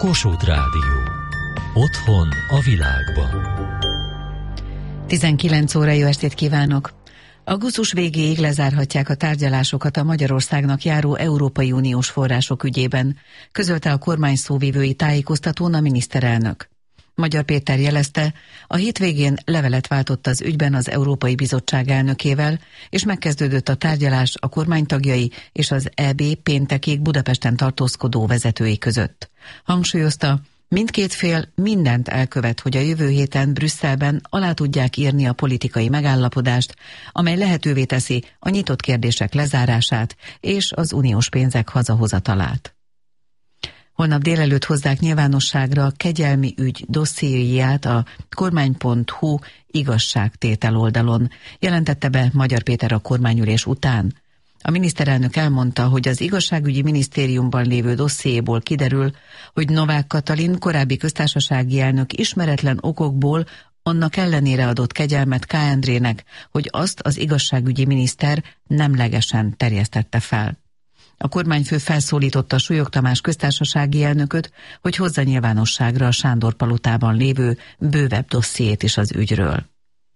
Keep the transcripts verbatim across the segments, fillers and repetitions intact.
Kossuth Rádió. Otthon a világban. tizenkilenc óra, jó estét kívánok! Augusztus végéig lezárhatják a tárgyalásokat a Magyarországnak járó Európai Uniós források ügyében, közölte a kormány szóvivői tájékoztatón a miniszterelnök. Magyar Péter jelezte, a hétvégén levelet váltott az ügyben az Európai Bizottság elnökével, és megkezdődött a tárgyalás a kormánytagjai és az é bé péntekig Budapesten tartózkodó vezetői között. Hangsúlyozta, mindkét fél mindent elkövet, hogy a jövő héten Brüsszelben alá tudják írni a politikai megállapodást, amely lehetővé teszi a nyitott kérdések lezárását és az uniós pénzek hazahozatalát. Holnap délelőtt hozzák nyilvánosságra a kegyelmi ügy dossziéját a kormány pont hu igazságtétel oldalon, jelentette be Magyar Péter a kormányülés után. A miniszterelnök elmondta, hogy az igazságügyi minisztériumban lévő dossziéból kiderül, hogy Novák Katalin korábbi köztársasági elnök ismeretlen okokból annak ellenére adott kegyelmet K. Endrének, hogy azt az igazságügyi miniszter nemlegesen terjesztette fel. A kormányfő felszólította Súlyog Tamás köztársasági elnököt, hogy hozza nyilvánosságra a Sándor palotában lévő bővebb dossziét is az ügyről.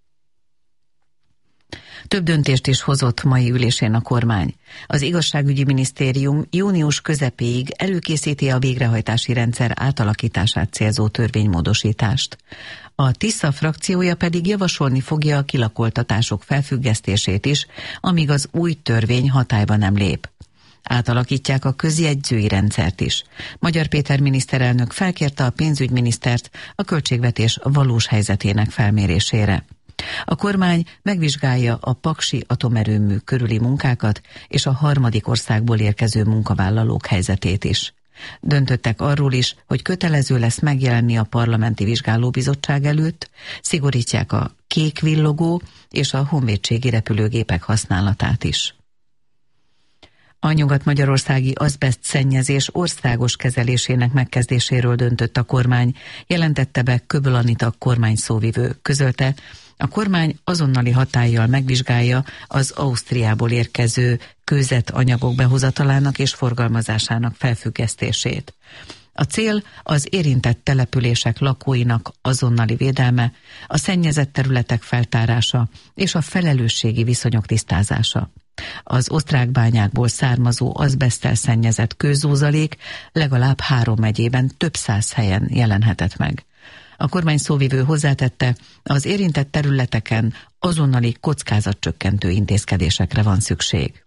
Több döntést is hozott mai ülésén a kormány. Az igazságügyi minisztérium június közepéig előkészíti a végrehajtási rendszer átalakítását célzó törvénymódosítást. A Tisza frakciója pedig javasolni fogja a kilakoltatások felfüggesztését is, amíg az új törvény hatályba nem lép. Átalakítják a közjegyzői rendszert is. Magyar Péter miniszterelnök felkérte a pénzügyminisztert a költségvetés valós helyzetének felmérésére. A kormány megvizsgálja a paksi atomerőmű körüli munkákat és a harmadik országból érkező munkavállalók helyzetét is. Döntöttek arról is, hogy kötelező lesz megjelenni a parlamenti vizsgálóbizottság előtt, szigorítják a kék villogó és a honvédségi repülőgépek használatát is. A nyugat-magyarországi azbeszt szennyezés országos kezelésének megkezdéséről döntött a kormány, jelentette be Köböl Anita kormányszóvivő. Közölte, a kormány azonnali hatállyal megvizsgálja az Ausztriából érkező kőzet anyagok behozatalának és forgalmazásának felfüggesztését. A cél az érintett települések lakóinak azonnali védelme, a szennyezett területek feltárása és a felelősségi viszonyok tisztázása. Az osztrák bányákból származó azbeszttel szennyezett kőzózalék legalább három megyében több száz helyen jelenhetett meg. A kormány szóvivő hozzátette, az érintett területeken azonnali kockázatcsökkentő intézkedésekre van szükség.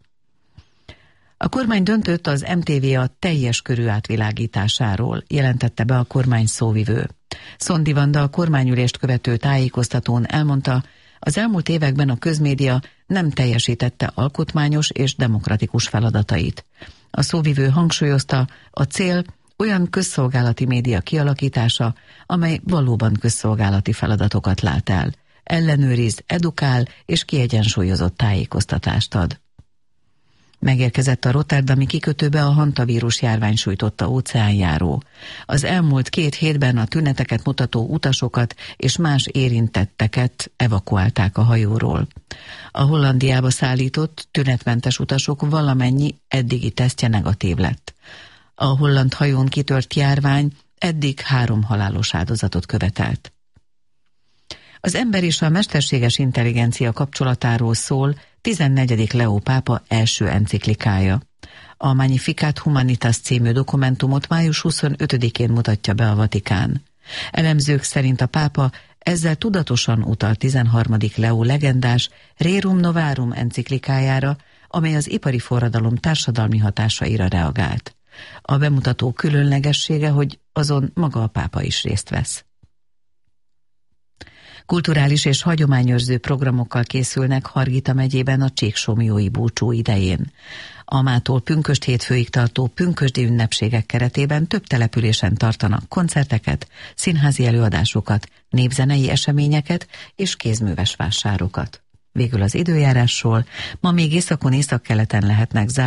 A kormány döntött az em té vé a teljes körű átvilágításáról, jelentette be a kormány szóvivő. Szondi Vanda a kormányülést követő tájékoztatón elmondta, az elmúlt években a közmédia nem teljesítette alkotmányos és demokratikus feladatait. A szóvivő hangsúlyozta, a cél olyan közszolgálati média kialakítása, amely valóban közszolgálati feladatokat lát el, ellenőriz, edukál és kiegyensúlyozott tájékoztatást ad. Megérkezett a rotterdami kikötőbe a hantavírus járvány sújtotta óceánjáró. Az elmúlt két hétben a tüneteket mutató utasokat és más érintetteket evakuálták a hajóról. A Hollandiába szállított tünetmentes utasok valamennyi eddigi tesztje negatív lett. A holland hajón kitört járvány eddig három halálos áldozatot követelt. Az ember és a mesterséges intelligencia kapcsolatáról szól tizennegyedik Leó pápa első enciklikája. A Magnificat Humanitas című dokumentumot május huszonötödikén mutatja be a Vatikán. Elemzők szerint a pápa ezzel tudatosan utal tizenharmadik Leó legendás Rerum Novarum enciklikájára, amely az ipari forradalom társadalmi hatásaira reagált. A bemutató különlegessége, hogy azon maga a pápa is részt vesz. Kulturális és hagyományőrző programokkal készülnek Hargita megyében a csíksomlyói búcsú idején. A mától pünkösd hétfőig tartó pünkösdi ünnepségek keretében több településen tartanak koncerteket, színházi előadásokat, népzenei eseményeket és kézműves vásárokat. Végül az időjárásról, ma még északon északkeleten lehetnek